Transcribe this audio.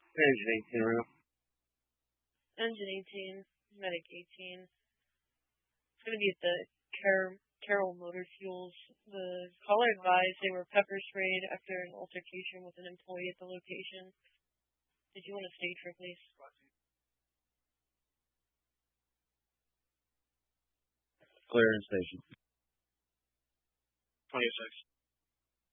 Engine 18 route. Engine 18, medic 18. It's going to be at the Carroll Motor Fuels. The caller advised they were pepper sprayed after an altercation with an employee at the location. Did you want to stage for police? Clear in station. 26.